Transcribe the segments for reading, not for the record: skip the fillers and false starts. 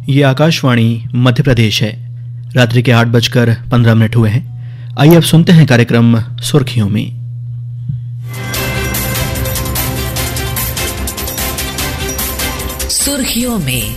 ये आकाशवाणी मध्य प्रदेश है। रात्रि के 8:15 हुए हैं। आइए अब सुनते हैं कार्यक्रम सुर्खियों में। सुर्खियों में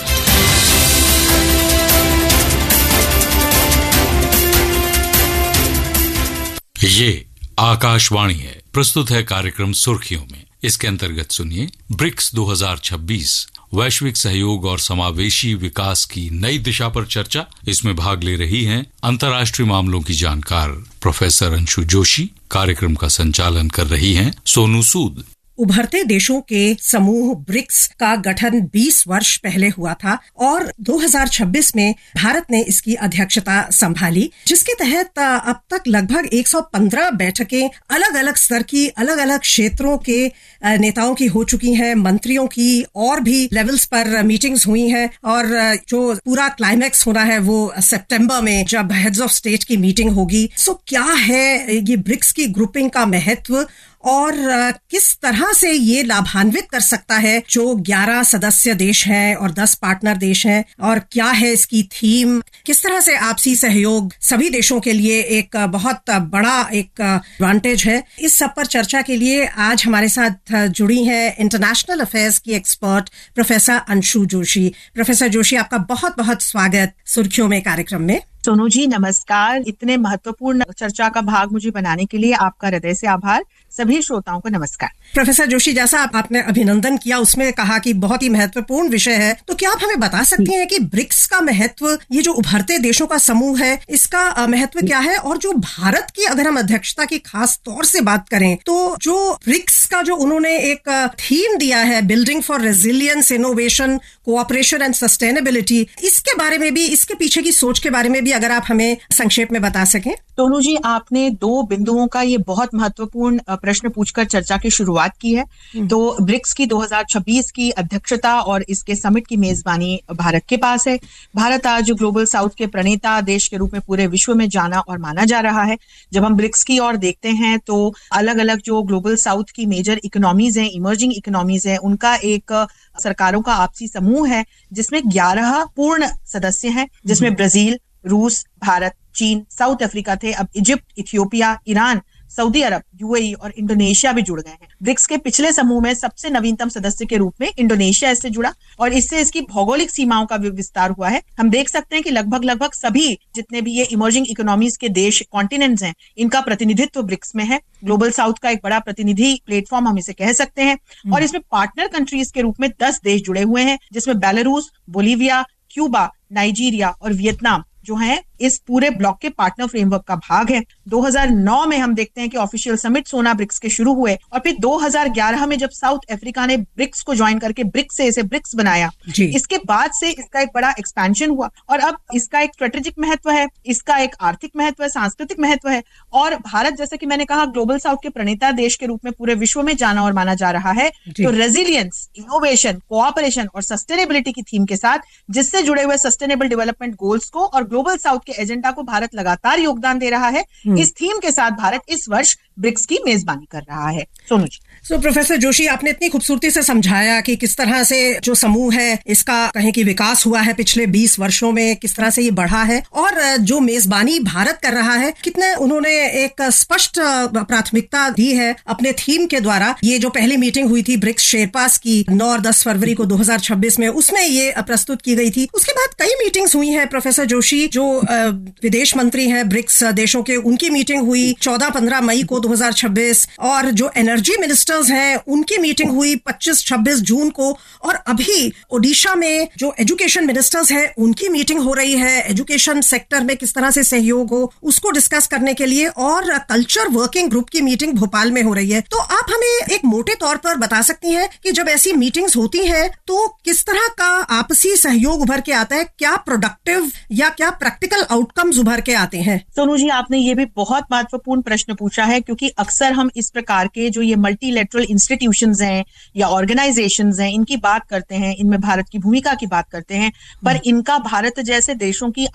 ये आकाशवाणी है। प्रस्तुत है कार्यक्रम सुर्खियों में। इसके अंतर्गत सुनिए ब्रिक्स 2026 वैश्विक सहयोग और समावेशी विकास की नई दिशा पर चर्चा। इसमें भाग ले रही हैं अंतर्राष्ट्रीय मामलों की जानकार प्रोफेसर अंशु जोशी। कार्यक्रम का संचालन कर रही हैं सोनू सूद। उभरते देशों के समूह ब्रिक्स का गठन 20 वर्ष पहले हुआ था और 2026 में भारत ने इसकी अध्यक्षता संभाली, जिसके तहत अब तक लगभग 115 बैठकें अलग अलग स्तर की, अलग अलग क्षेत्रों के नेताओं की हो चुकी हैं, मंत्रियों की और भी लेवल्स पर मीटिंग्स हुई हैं। और जो पूरा क्लाइमैक्स होना है वो सितंबर में, जब हेड्स ऑफ स्टेट की मीटिंग होगी। सो क्या है ये ब्रिक्स की ग्रुपिंग का महत्व और किस तरह से ये लाभान्वित कर सकता है जो 11 सदस्य देश हैं और 10 पार्टनर देश हैं, और क्या है इसकी थीम, किस तरह से आपसी सहयोग सभी देशों के लिए एक बहुत बड़ा एक एडवांटेज है। इस सब पर चर्चा के लिए आज हमारे साथ जुड़ी हैं इंटरनेशनल अफेयर्स की expert professor Anshu Joshi. Professor Joshi, आपका बहुत बहुत स्वागत सुर्खियों में कार्यक्रम में। सोनू जी नमस्कार। इतने महत्वपूर्ण चर्चा का भाग मुझे बनाने के लिए आपका हृदय से आभार। सभी श्रोताओं को नमस्कार। प्रोफेसर जोशी, जैसा आपने अभिनंदन किया, उसमें कहा कि बहुत ही महत्वपूर्ण विषय है, तो क्या आप हमें बता सकती हैं कि ब्रिक्स का महत्व, ये जो उभरते देशों का समूह है, इसका महत्व क्या है? और जो भारत की अगर हम अध्यक्षता की खास तौर से बात करें तो जो ब्रिक्स का जो उन्होंने एक थीम दिया है, building for resilience, innovation, cooperation and sustainability, इसके बारे में भी, इसके पीछे की सोच के बारे में भी अगर आप हमें संक्षेप में बता सकें। सोनू जी, आपने 2 बिंदुओं का ये बहुत महत्वपूर्ण प्रश्न पूछकर चर्चा की शुरुआत की है। तो ब्रिक्स की 2026 की अध्यक्षता और इसके समिट की मेजबानी भारत के पास है। भारत आज ग्लोबल साउथ के प्रणेता देश के रूप में पूरे विश्व में जाना और माना जा रहा है। जब हम ब्रिक्स की ओर देखते हैं तो अलग अलग जो ग्लोबल साउथ की मेजर इकोनॉमीज हैं, इमर्जिंग इकोनॉमीज हैं, उनका एक सरकारों का आपसी समूह है जिसमें 11 पूर्ण सदस्य हैं, जिसमें ब्राजील, रूस, भारत, चीन, साउथ अफ्रीका थे। अब इजिप्ट, इथियोपिया, ईरान, सऊदी अरब, यूएई और इंडोनेशिया भी जुड़ गए हैं। ब्रिक्स के पिछले समूह में सबसे नवीनतम सदस्य के रूप में इंडोनेशिया इससे जुड़ा और इससे इसकी भौगोलिक सीमाओं का विस्तार हुआ है। हम देख सकते हैं कि लगभग सभी जितने भी ये इमर्जिंग इकोनॉमीज के देश, कॉन्टिनेंट्स हैं, इनका प्रतिनिधित्व ब्रिक्स में है। ग्लोबल साउथ का एक बड़ा प्रतिनिधि प्लेटफॉर्म हम इसे कह सकते हैं। और इसमें पार्टनर कंट्रीज के रूप में 10 देश जुड़े हुए हैं, जिसमें बेलारूस, बोलीविया, क्यूबा, नाइजीरिया और वियतनाम जो है इस पूरे ब्लॉक के पार्टनर फ्रेमवर्क का भाग है। 2009 में हम देखते हैं कि ऑफिशियल समिट सोना ब्रिक्स के शुरू हुए और फिर 2011 में जब साउथ अफ्रीका ने ब्रिक्स को ज्वाइन करके ब्रिक्स से इसे ब्रिक्स बनाया, इसके बाद से इसका एक बड़ा एक्सपेंशन हुआ और अब इसका एक स्ट्रेटेजिक महत्व है, इसका एक आर्थिक महत्व है, सांस्कृतिक महत्व है। और भारत, जैसे कि मैंने कहा, ग्लोबल साउथ के प्रणेता देश के रूप में पूरे विश्व में जाना और माना जा रहा है। तो रेजिलियंस, इनोवेशन, कोऑपरेशन और सस्टेनेबिलिटी की थीम के साथ, जिससे जुड़े हुए सस्टेनेबल डेवलपमेंट गोल्स को और ग्लोबल साउथ के एजेंडा को भारत लगातार योगदान दे रहा है। इस थीम के साथ भारत इस वर्ष ब्रिक्स की मेजबानी कर रहा है। सोनू जी। प्रोफेसर जोशी, आपने इतनी खूबसूरती से समझाया कि किस तरह से जो समूह है इसका कहें कि विकास हुआ है पिछले 20 वर्षों में, किस तरह से ये बढ़ा है और जो मेजबानी भारत कर रहा है, कितने उन्होंने एक स्पष्ट प्राथमिकता दी है अपने थीम के द्वारा। ये जो पहली मीटिंग हुई थी ब्रिक्स शेरपास की 9 और 10 फरवरी को 2026 में, उसमें ये प्रस्तुत की गई थी। उसके बाद कई मीटिंग्स हुई हैं प्रोफेसर जोशी। जो विदेश मंत्री हैं ब्रिक्स देशों के, उनकी मीटिंग हुई 14-15 मई को 2026 और जो एनर्जी मिनिस्टर्स हैं उनकी मीटिंग हुई 25-26 जून को। और अभी ओडिशा में जो एजुकेशन मिनिस्टर्स हैं उनकी मीटिंग हो रही है, एजुकेशन सेक्टर में किस तरह से सहयोग हो उसको डिस्कस करने के लिए। और कल्चर वर्किंग ग्रुप की मीटिंग भोपाल में हो रही है। तो आप हमें एक मोटे तौर पर बता सकती हैं कि जब ऐसी मीटिंग्स होती हैं तो किस तरह का आपसी सहयोग उभर के आता है, क्या प्रोडक्टिव या क्या प्रैक्टिकल आउटकम्स उभर के आते हैं? सोनू जी, आपने ये भी बहुत महत्वपूर्ण प्रश्न पूछा है, क्योंकि अक्सर हम इस प्रकार के जो ये मल्टीलेटरल इंस्टीट्यूशंस हैं या ऑर्गेनाइजेशंस हैं, इनकी बात करते हैं, इनमें भारत की भूमिका की बात करते हैं, पर इनका भारत जैसे देशों की